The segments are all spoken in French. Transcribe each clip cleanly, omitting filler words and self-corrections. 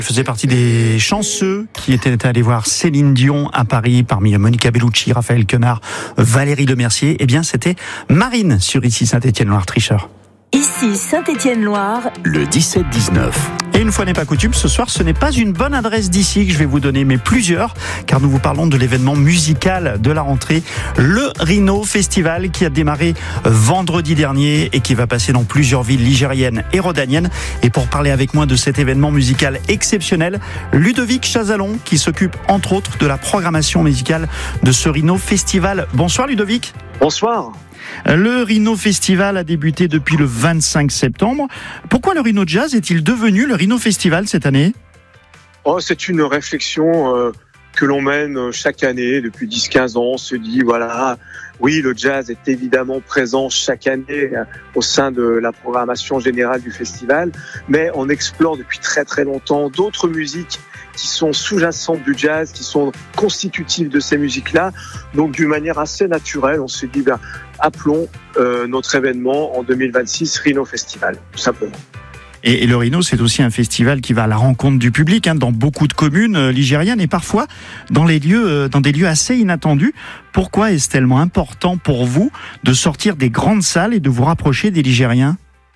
Je faisais partie des chanceux qui étaient allés voir Céline Dion à Paris, parmi Monica Bellucci, Raphaël Quenard, Valérie Lemercier. Eh bien, c'était Marine sur Ici Saint-Étienne-Loire, tricheur. Ici Saint-Étienne-Loire, le 17-19. Et une fois n'est pas coutume, ce soir, ce n'est pas une bonne adresse d'ici que je vais vous donner, mais plusieurs, car nous vous parlons de l'événement musical de la rentrée, le Rhino Festival, qui a démarré vendredi dernier et qui va passer dans plusieurs villes ligériennes et rhodaniennes. Et pour parler avec moi de cet événement musical exceptionnel, Ludovic Chazalon, qui s'occupe entre autres de la programmation musicale de ce Rhino Festival. Bonsoir Ludovic. Bonsoir. Le Rhino Festival a débuté depuis le 25 septembre. Pourquoi le Rhino Jazz est-il devenu le Rhino Festival cette année ? C'est une réflexion que l'on mène chaque année depuis 10-15 ans. On se dit, voilà, oui, le jazz est évidemment présent chaque année au sein de la programmation générale du festival, mais on explore depuis très très longtemps d'autres musiques qui sont sous-jacentes du jazz, qui sont constitutives de ces musiques-là. Donc, d'une manière assez naturelle, on s'est dit, appelons notre événement en 2026 Rhino Festival, tout simplement. Et le Rhino, c'est aussi un festival qui va à la rencontre du public, dans beaucoup de communes ligériennes et parfois dans des lieux assez inattendus. Pourquoi est-ce tellement important pour vous de sortir des grandes salles et de vous rapprocher des Ligériens ?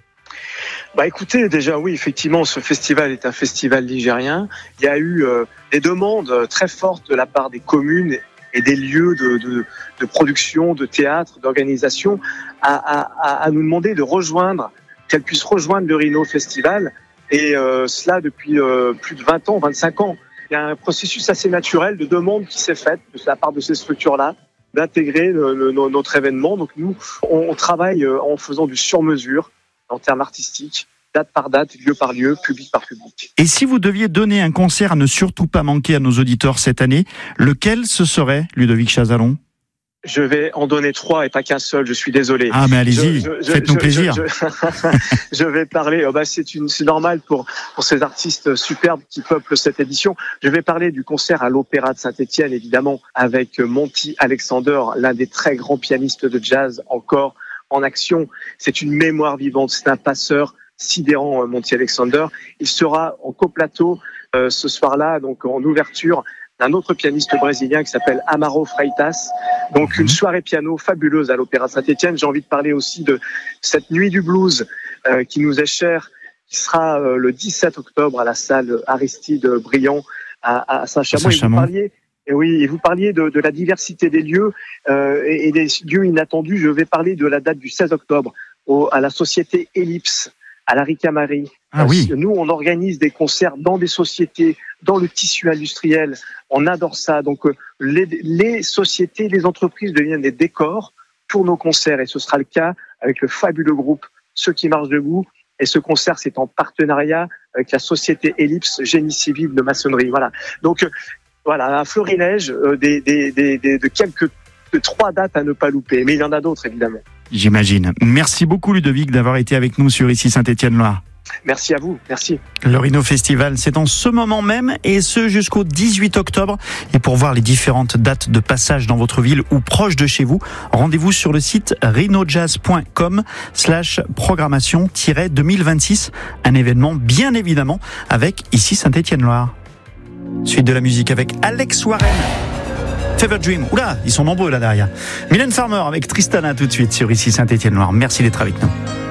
Écoutez, déjà oui, effectivement, ce festival est un festival ligérien. Il y a eu des demandes très fortes de la part des communes et des lieux de production, de théâtre, d'organisation à nous demander de rejoindre, qu'elles puissent rejoindre le Rhino Festival. Et cela depuis plus de 20 ans, 25 ans. Il y a un processus assez naturel de demande qui s'est fait de la part de ces structures-là d'intégrer notre événement. Donc nous, on travaille en faisant du sur-mesure en termes artistiques, date par date, lieu par lieu, public par public. Et si vous deviez donner un concert à ne surtout pas manquer à nos auditeurs cette année, lequel ce serait, Ludovic Chazalon ? Je vais en donner 3 et pas qu'un seul, je suis désolé. Ah mais allez-y, faites-nous plaisir. Je vais parler, c'est normal pour ces artistes superbes qui peuplent cette édition. Je vais parler du concert à l'Opéra de Saint-Étienne, évidemment, avec Monty Alexander, l'un des très grands pianistes de jazz encore en action. C'est une mémoire vivante, c'est un passeur sidérant, Monty Alexander. Il sera en coplateau ce soir-là, donc en ouverture, d'un autre pianiste brésilien qui s'appelle Amaro Freitas. Donc une soirée piano fabuleuse à l'Opéra Saint-Étienne. J'ai envie de parler aussi de cette nuit du blues qui nous est chère, qui sera le 17 octobre à la salle Aristide Briand à Saint-Chamond. Et vous parliez de la diversité des lieux et des lieux inattendus. Je vais parler de la date du 16 octobre à la société Ellipse, à la Ricamarie. Ah oui. Nous, on organise des concerts dans des sociétés, dans le tissu industriel. On adore ça. Donc, les sociétés, les entreprises deviennent des décors pour nos concerts. Et ce sera le cas avec le fabuleux groupe Ceux qui marchent debout. Et ce concert, c'est en partenariat avec la société Ellipse, génie civil de maçonnerie. Voilà. Donc, voilà, un florilège de 3 dates à ne pas louper. Mais il y en a d'autres, évidemment. J'imagine. Merci beaucoup, Ludovic, d'avoir été avec nous sur Ici Saint-Étienne-Loire. Merci à vous, merci. Le Rhino Festival, c'est en ce moment même et ce jusqu'au 18 octobre. Et pour voir les différentes dates de passage dans votre ville ou proche de chez vous, rendez-vous sur le site rhinojazz.com/programmation-2026. Un événement bien évidemment avec Ici Saint-Étienne-Loire. Suite de la musique avec Alex Warren. Fever Dream. Oula, ils sont nombreux là derrière. Mylène Farmer avec Tristana tout de suite sur Ici Saint-Étienne-Loire. Merci d'être avec nous.